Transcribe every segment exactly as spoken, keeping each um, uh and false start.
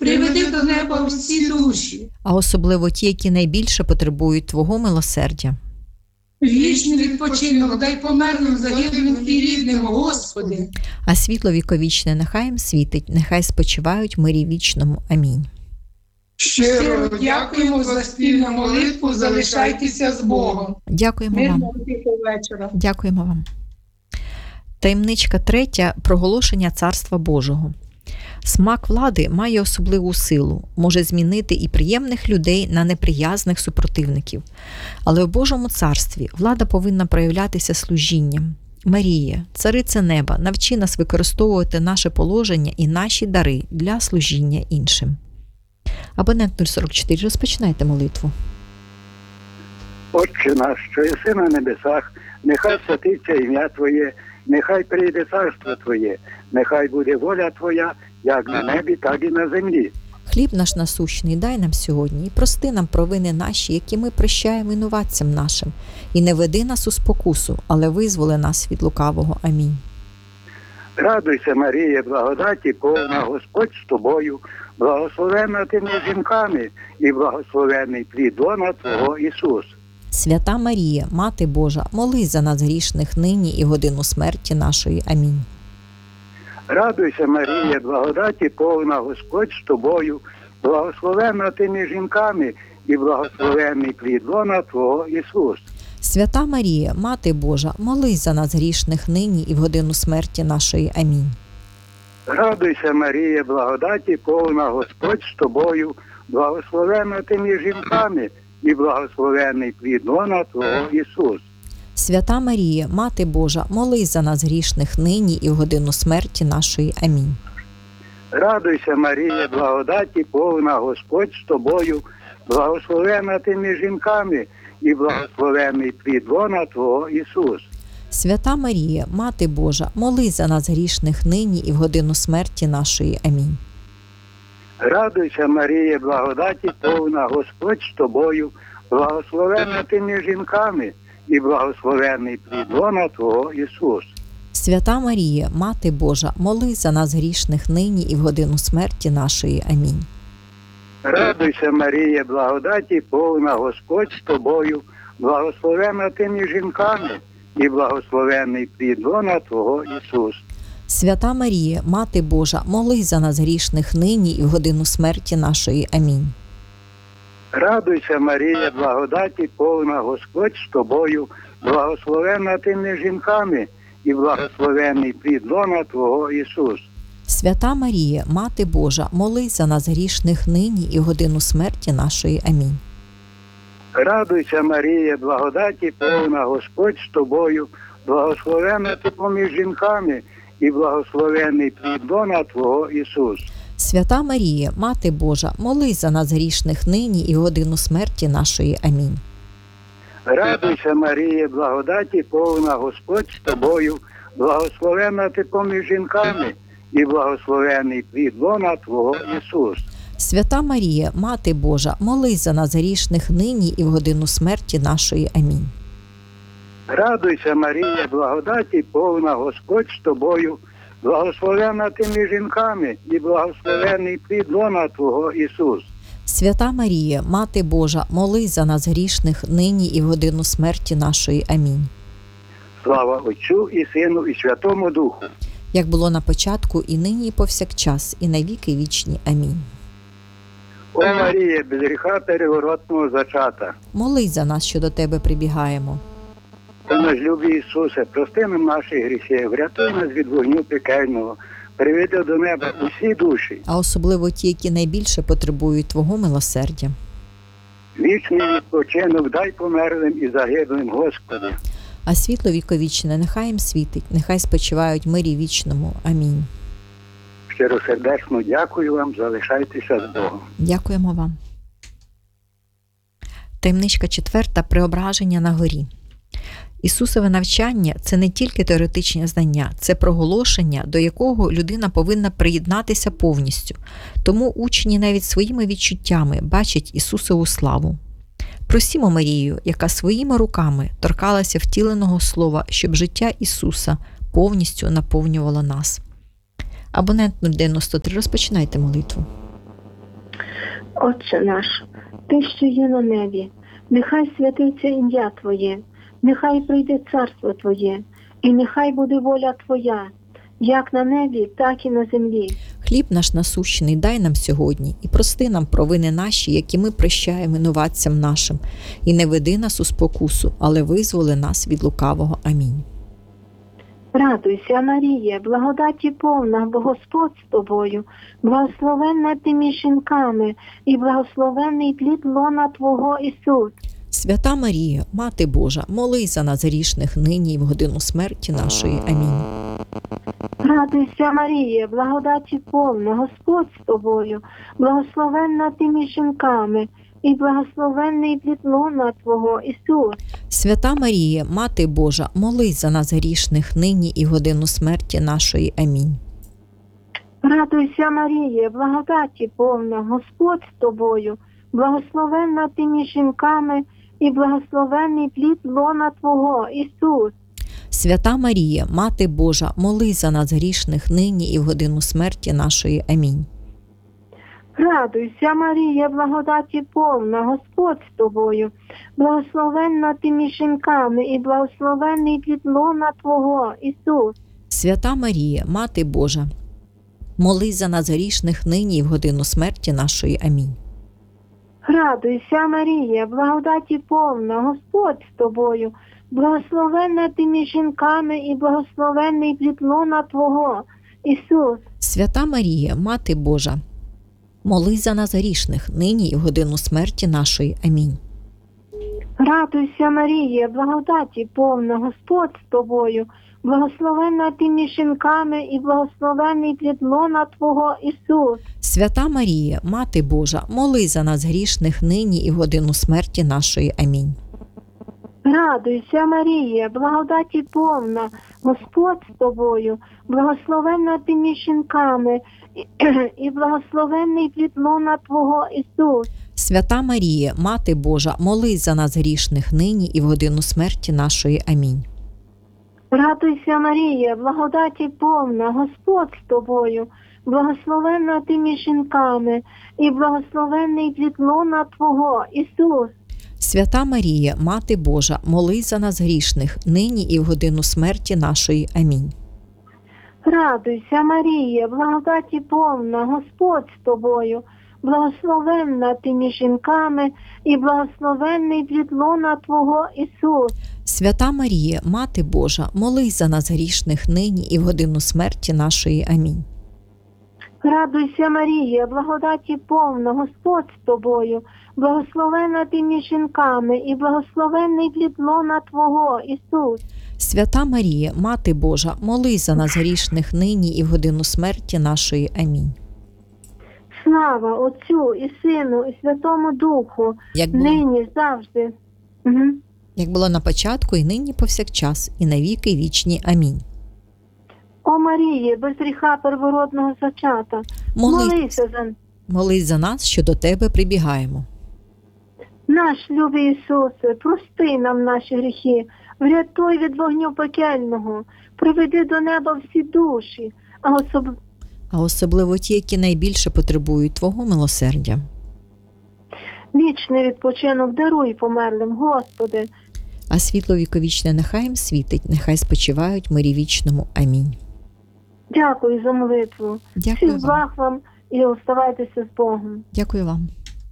Приведи до неба всі душі, а особливо ті, які найбільше потребують Твого милосердя. вічний відпочинок дай померлим, загиблим і рідним, Господи. А світло віковічне нехай їм світить, нехай спочивають в мирі вічному. Амінь. Щиро дякуємо за спільну молитву, залишайтеся з Богом. Дякуємо вам. Мирного тихого вечора. Дякуємо вам. Таємничка третя. Проголошення Царства Божого. Смак влади має особливу силу, може змінити і приємних людей на неприязних супротивників. Але в Божому царстві влада повинна проявлятися служінням. Марія, цариця неба, навчи нас використовувати наше положення і наші дари для служіння іншим. Абонент нуль сорок чотири, розпочинайте молитву. Отче наш, що єси на небесах, нехай святиться ім'я Твоє, нехай прийде царство Твоє, нехай буде воля Твоя, як на небі, так і на землі. Хліб наш насущний дай нам сьогодні, і прости нам провини наші, які ми прощаємо винуватцям нашим. І не веди нас у спокусу, але визволи нас від лукавого. Амінь. Радуйся, Марія, благодаті повна, Господь з тобою, благословенна ти між жінками, і благословений плід лона Твого Ісус. Свята Марія, Мати Божа, молись за нас грішних нині і в годину смерті нашої. Амінь. Радуйся, Марія, благодаті повна, Господь з тобою, благословенна ти між жінками, і благословений плід лона Твого Ісус. Свята Марія, Мати Божа, молись за нас грішних нині і в годину смерті нашої. Амінь. Радуйся, Марія, благодаті повна, Господь з тобою, благословенна ти між жінками, і благословений плід лона Твого Ісус. Свята Марія, Мати Божа, молись за нас грішних нині і в годину смерті нашої. Амінь. Радуйся, Марія, благодаті повна, Господь з тобою, благословенна ти між жінками, і благословений плід лона Твого Ісус. Свята Марія, Мати Божа, молись за нас грішних нині і в годину смерті нашої. Амінь. Радуйся, Марія, благодаті повна, Господь з тобою, благословенна ти між жінками, і благословений плід лона Твого Ісус. Свята Марія, Мати Божа, молись за нас грішних нині і в годину смерті нашої. Амінь. Радуйся, Марія, благодаті повна, Господь з тобою, благословенна ти між жінками, і благословений плід лона Твого Ісус. Свята Марія, Мати Божа, молись за нас грішних нині і в годину смерті нашої. Амінь. Радуйся, Марія, благодаті повна, Господь з тобою, благословенна ти між жінками, і благословений плід лона Твого Ісус. Свята Марія, Мати Божа, молись за нас грішних нині і в годину смерті нашої. Амінь. Радуйся, Марія, благодаті повна, Господь з тобою, благословенна ти поміж жінками, і благословений плід лона Твого Ісус. Свята Марія, Мати Божа, молись за нас грішних нині і в годину смерті нашої. Амінь. Радуйся, Марія, благодаті повна, Господь з тобою, благословенна ти поміж жінками, і благословений плід лона Твого Ісус. Свята Марія, Мати Божа, молись за нас грішних нині і в годину смерті нашої. Амінь. Радуйся, Марія, благодаті повна, Господь з тобою, благословенна ти між жінками, і благословений плід лона Твого Ісус. Свята Марія, Мати Божа, молись за нас грішних нині і в годину смерті нашої. Амінь. Слава Отцю і Сину і Святому Духу. Як було на початку, і нині, і повсякчас, і на віки вічні. Амінь. О Марія, без гріха переворотного зачата, Молись за нас, що до Тебе прибігаємо. та наш любий Ісусе, прости нам наші гріхи, врятуй нас від вогню пекельного, приведи до неба усі душі, А особливо ті, які найбільше потребують Твого милосердя. вічний відпочинок дай померлим і загиблим, Господи. А світло віковічне нехай їм світить, нехай спочивають в мирі вічному. Амінь. Щиросердечно дякую вам, залишайтеся з Богом. Дякуємо вам. Таємничка четверта. Преображення на горі. Ісусове навчання – це не тільки теоретичні знання, це проголошення, до якого людина повинна приєднатися повністю. Тому учні навіть своїми відчуттями бачать Ісусову славу. Просімо Марію, яка своїми руками торкалася втіленого слова, щоб життя Ісуса повністю наповнювало нас. Абонент нуль дев'яносто три, розпочинайте молитву. Отче наш, Ти, що є на небі, нехай святиться ім'я Твоє, нехай прийде царство Твоє, і нехай буде воля Твоя, як на небі, так і на землі. Хліб наш насущний дай нам сьогодні, і прости нам провини наші, які ми прощаємо винуватцям нашим. І не веди нас у спокусу, але визволи нас від лукавого. Амінь. Радуйся, Марія, благодаті повна, бо Господь з тобою, благословенна ти між жінками, і благословенний плід лона Твого Ісус. Свята Марія, Мати Божа, молись за нас грішних нині і в годину смерті нашої. Амінь. Радуйся, Марія, благодаті повна, Господь з тобою, благословенна ти між жінками, і благословенний плід лона Твого Ісус. Свята Марія, Мати Божа, молись за нас грішних нині і в годину смерті нашої. Амінь. Радуйся, Марія, благодаті повна, Господь з тобою, благословенна ти між жінками, і благословенний плід лона Твого Ісус. Свята Марія, Мати Божа, молись за нас грішних нині і в годину смерті нашої. Амінь. Радуйся, Марія, благодаті повна, Господь з тобою, благословенна ти між жінками, і благословенний плід лона Твого Ісус. Свята Марія, Мати Божа, молись за нас грішних нині і в годину смерті нашої. Амінь. Радуйся, Марія, благодаті повна, Господь з тобою, благословенна ти між жінками, і благословенний плід лона Твого Ісус. Свята Марія, Мати Божа, молись за нас грішних нині і в годину смерті нашої. Амінь. Радуйся, Марія, благодаті повна, Господь з тобою, благословенна ти між жінками, і благословенний плід лона Твого Ісус. Свята Марія, Мати Божа, молись за нас грішних нині і в годину смерті нашої. Амінь. Радуйся, Марія, благодаті повна, Господь з тобою, благословенна ти між жінками, і благословенний плід лона Твого Ісус. Свята Марія, Мати Божа, молись за нас грішних нині і в годину смерті нашої. Амінь. Радуйся, Марія, благодаті повна, Господь з тобою, благословенна ти між жінками, і благословенний плід лона Твого Ісус. Свята Марія, Мати Божа, молись за нас грішних нині і в годину смерті нашої. Амінь. Радуйся, Марія, благодаті повна, Господь з тобою, благословенна ти між жінками, і благословенний плід лона Твого Ісус. Свята Марія, Мати Божа, молись за нас грішних нині і в годину смерті нашої. Амінь. Радуйся, Марія, благодаті повна, Господь з тобою, благословенна ти між жінками, і благословенний плід лона Твого Ісус. Свята Марія, Мати Божа, молись за нас грішних нині і в годину смерті нашої. Амінь. Слава Отцю і Сину, і Святому Духу, Як було, нині, завжди. Угу. як було на початку, і нині повсякчас, і навіки вічні. Амінь. О Марії, без гріха первородного зачата, Молись, молися за молись за нас, що до Тебе прибігаємо. наш любий Ісусе, прости нам наші гріхи, врятуй від вогню пекельного, приведи до неба всі душі, а особливо А особливо ті, які найбільше потребують Твого милосердя. вічний відпочинок даруй померлим, Господи. А світло віковічне нехай їм світить, нехай спочивають в мирі вічному. Амінь. Дякую за молитву. Дякую Всіх вам. благ вам і оставайтеся з Богом. Дякую вам.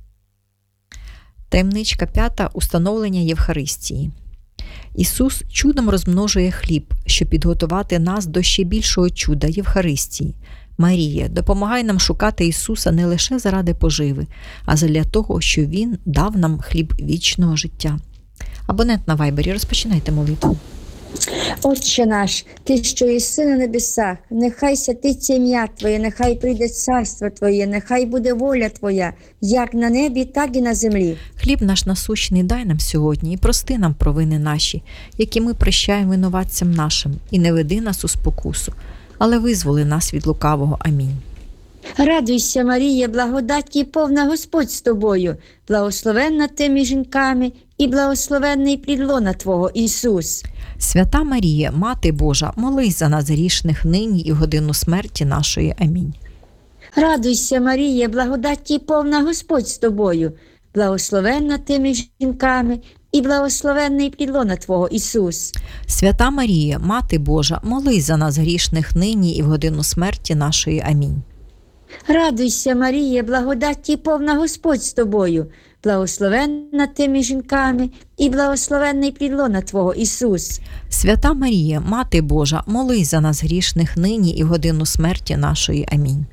Таємничка п'ята. Установлення Євхаристії. Ісус чудом розмножує хліб, щоб підготувати нас до ще більшого чуда Євхаристії. Марія, допомагай нам шукати Ісуса не лише заради поживи, а задля того, що Він дав нам хліб вічного життя. Абонент на Вайбері, розпочинайте молитву. Отче наш, Ти, що єси на небесах, нехай святиться ім'я Твоє, нехай прийде царство Твоє, нехай буде воля Твоя, як на небі, так і на землі. Хліб наш насущний дай нам сьогодні і прости нам провини наші, які ми прощаємо винуватцям нашим, і не веди нас у спокусу, але визволи нас від лукавого. Амінь. Радуйся, Марія, благодаті повна, Господь з тобою, благословенна ти між жінками, і благословенний плід лона Твого, Ісус. Свята Марія, Мати Божа, молись за нас грішних нині і в годину смерті нашої. Амінь. Радуйся, Марія, благодаті повна Господь з тобою, благословенна ти між жінками, і благословенний плід лона Твого, Ісус. Свята Марія, Мати Божа, молись за нас грішних нині і в годину смерті нашої. Амінь. Радуйся, Марія, благодаті повна Господь з тобою, благословенна ти між жінками, і благословенний плід лона Твого, Ісус. Свята Марія, Мати Божа, молись за нас грішних нині і в годину смерті нашої. Амінь.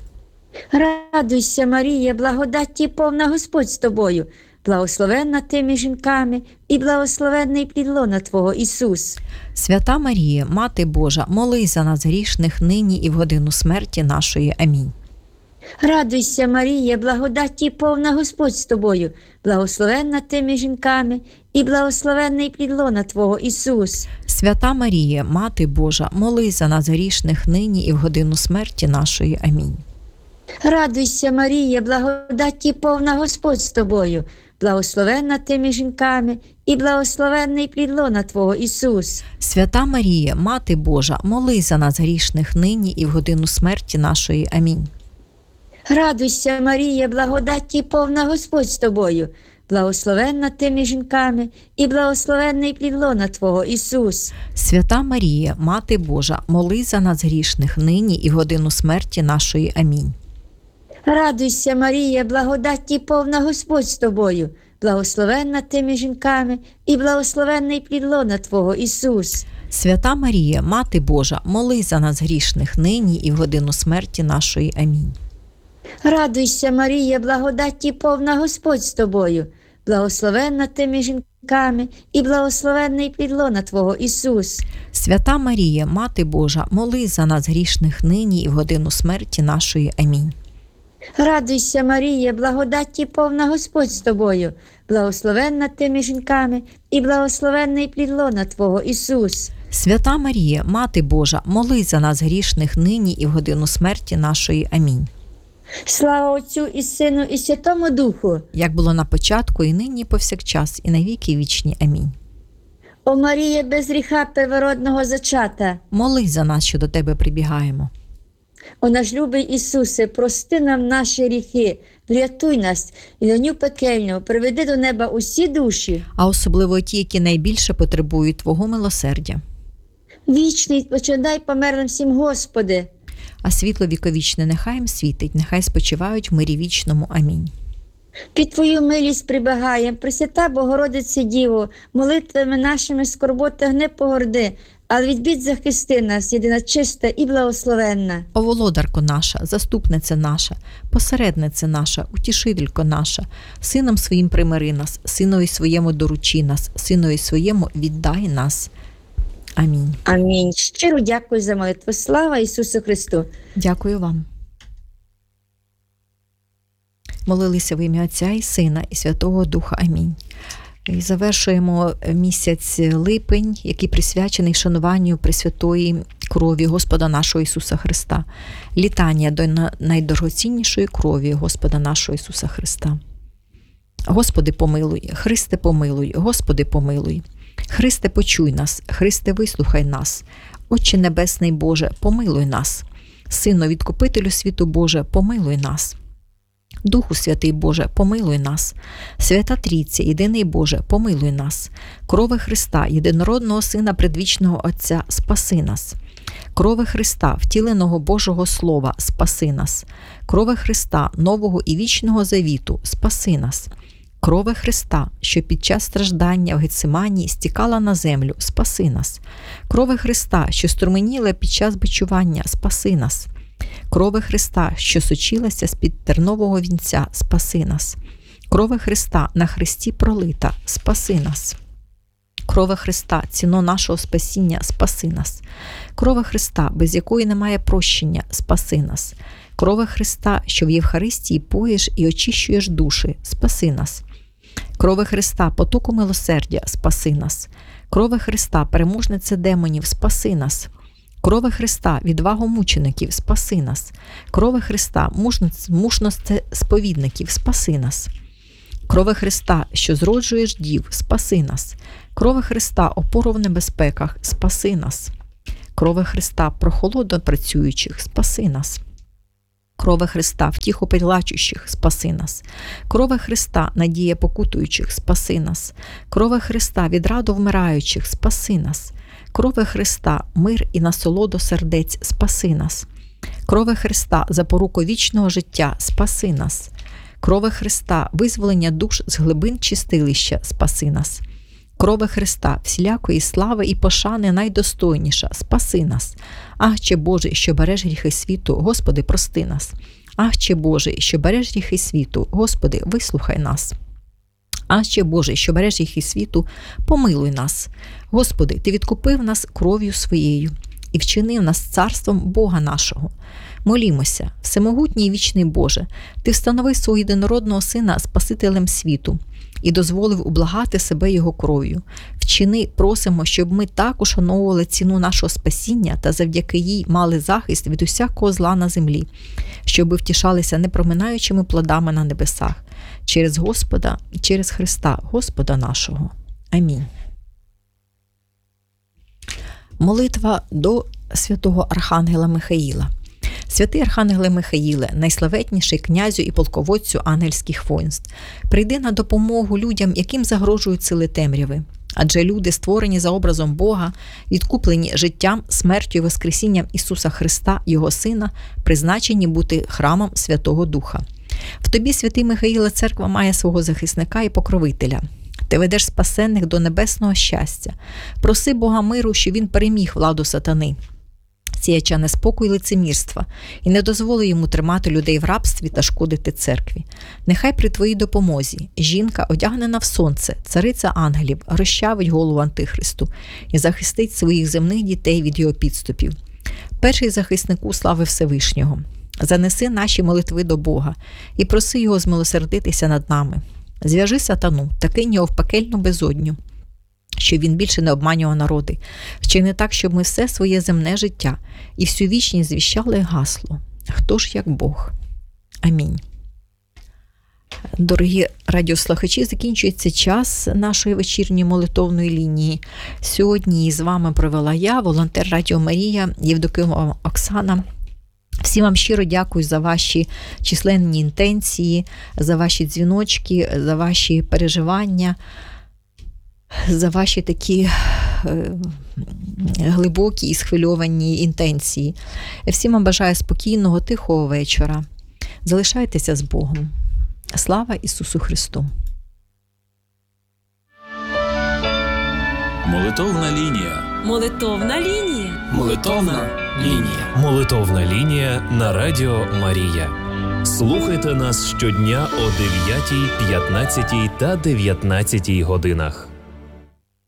Радуйся, Марія, благодаті повна Господь з тобою, благословенна ти між жінками, і благословенний плід лона Твого, Ісус. Свята Марія, Мати Божа, молись за нас грішних нині і в годину смерті нашої. Амінь. Радуйся, Марія, благодаті повна Господь з тобою, благословенна ти між жінками, і благословенний плід лона Твого, Ісус. Свята Марія, Мати Божа, молись за нас грішних нині і в годину смерті нашої. Амінь. Радуйся, Марія, благодаті повна Господь з тобою, благословенна ти між жінками, і благословенний плід лона Твого, Ісус. Свята Марія, Мати Божа, молись за нас грішних нині і в годину смерті нашої. Амінь. Радуйся, Марія, благодаті повна Господь з тобою, благословенна ти між жінками, і благословенний плід лона Твого, Ісус. Свята Марія, Мати Божа, молись за нас грішних нині і в годину смерті нашої. Амінь. Радуйся, Марія, благодаті повна Господь з тобою, благословенна ти між жінками, і благословенний плід лона Твого, Ісус. Свята Марія, Мати Божа, молись за нас грішних нині і в годину смерті нашої. Амінь. Радуйся, Марія, благодаті повна Господь з тобою, благословенна ти між жінками, і благословенний плід лона Твого, Ісус. Свята Марія, Мати Божа, молись за нас грішних нині і в годину смерті нашої. Амінь. Радуйся, Марія, благодаті повна Господь з тобою, благословенна ти між жінками, і благословенний плід лона Твого, Ісус. Свята Марія, Мати Божа, молись за нас грішних нині і в годину смерті нашої. Амінь. Слава Отцю і Сину, і Святому Духу. Як було на початку, і нині, і повсякчас, і на віки вічні. Амінь. О Марія, без гріха первородного зачата. Молись за нас, що до Тебе прибігаємо. О наш любий Ісусе, прости нам наші гріхи, врятуй нас і доню пекельну, приведи до неба усі душі. А особливо ті, які найбільше потребують Твого милосердя. Вічний почитай померлим всім, Господи. А світло віковічне нехай їм світить, нехай спочивають в мирі вічному. Амінь. Під Твою милість прибігаєм, Пресвята Богородице Діво, молитвами нашими скорботи гне погорди, але від бід захисти нас, єдина чиста і благословенна. О володарко наша, заступниця наша, посередниця наша, утішителько наша, сином своїм примири нас, синові своєму доручи нас, синові своєму віддай нас. Амінь. Амінь. Щиро дякую за молитву. Слава Ісусу Христу. Дякую вам. Молилися в ім'я Отця і Сина і Святого Духа. Амінь. І завершуємо місяць липень, який присвячений шануванню Пресвятої крові Господа нашого Ісуса Христа. Літання до найдорогоціннішої крові Господа нашого Ісуса Христа. Господи, помилуй, Христе, помилуй, Господи, помилуй. Христе, почуй нас, Христе, вислухай нас. Отче Небесний Боже, помилуй нас. Сину Відкупителю світу Боже, помилуй нас. Духу Святий Боже, помилуй нас. Свята Трійця, єдиний Боже, помилуй нас. Крови Христа, єдинородного Сина предвічного Отця, спаси нас. Крови Христа, втіленого Божого Слова, спаси нас. Крови Христа, нового і вічного завіту, спаси нас. Крови Христа, що під час страждання в Гециманії стікала на землю, спаси нас. Крови Христа, що струменіла під час бичування, спаси нас. Крови Христа, що сочилася з-під тернового вінця, спаси нас. Крови Христа, на хресті пролита, спаси нас. Крови Христа, ціно нашого спасіння, спаси нас. Крови Христа, без якої немає прощення, спаси нас. Крови Христа, що в Євхаристії поїш і очищуєш душі, спаси нас. Крови Христа, потоку милосердя, спаси нас. Крови Христа, переможниця демонів, спаси нас. Крови Христа, відвагу мучеників, спаси нас. Крови Христа, мужність сповідників, спаси нас. Крови Христа, що зроджуєш дів, спаси нас. Крови Христа, опору в небезпеках, спаси нас. Крови Христа, прохолодно працюючих, спаси нас. Крови Христа, втіху плачущих, спаси нас. Крови Христа, надія покутуючих, спаси нас. Крови Христа, відраду вмираючих, спаси нас. Крови Христа, мир і насолоду сердець, спаси нас. Крови Христа, запоруку вічного життя, спаси нас. Крови Христа, визволення душ з глибин чистилища, спаси нас. Крови Христа, всілякої слави і пошани найдостойніша, спаси нас. Ахче Боже, що береш гріхи світу, Господи, прости нас. Ахче Боже, що береш гріхи світу, Господи, вислухай нас. Ахче Боже, що береш гріхи світу, помилуй нас. Господи, Ти відкупив нас кров'ю Своєю і вчинив нас царством Бога нашого. Молімося, всемогутній і вічний Боже, Ти встановив свого єдинородного Сина Спасителем світу і дозволив ублагати себе Його кров'ю. Вчини, просимо, щоб ми так ушановували ціну нашого спасіння та завдяки їй мали захист від усякого зла на землі, щоби втішалися непроминаючими плодами на небесах. Через Господа і через Христа, Господа нашого. Амінь. Молитва до святого Архангела Михаїла. Святий Архангеле Михаїле, найславетніший князю і полководцю ангельських воїнств, прийди на допомогу людям, яким загрожують сили темряви. Адже люди, створені за образом Бога, відкуплені життям, смертю і воскресінням Ісуса Христа, Його Сина, призначені бути храмом Святого Духа. В тобі, святий Михаїле, церква має свого захисника і покровителя. Ти ведеш спасенних до небесного щастя. Проси Бога миру, щоб він переміг владу сатани, сіяча неспокій і лицемірства, і не дозволи йому тримати людей в рабстві та шкодити церкві. Нехай при твоїй допомозі жінка, одягнена в сонце, цариця ангелів, розчавить голову Антихристу і захистить своїх земних дітей від його підступів. Перший захиснику слави Всевишнього, занеси наші молитви до Бога і проси його змилосердитися над нами. Зв'яжи сатану та кинь його в пекельну безодню, щоб він більше не обманював народи. Вчини так, щоб ми все своє земне життя і всю вічність звіщали гасло: «Хто ж як Бог?» Амінь. Дорогі радіослухачі, закінчується час нашої вечірньої молитовної лінії. Сьогодні її з вами провела я, волонтер Радіо Марія, Євдокимова Оксана. Всім вам щиро дякую за ваші численні інтенції, за ваші дзвіночки, за ваші переживання, за ваші такі е, глибокі і схвильовані інтенції. Всім вам бажаю спокійного, тихого вечора. Залишайтеся з Богом. Слава Ісусу Христу! Молитовна лінія. Молитовна лінія. Молитовна лінія. Молитовна лінія на Радіо Марія. Слухайте нас щодня о дев'ятій, п'ятнадцятій та дев'ятнадцятій годинах.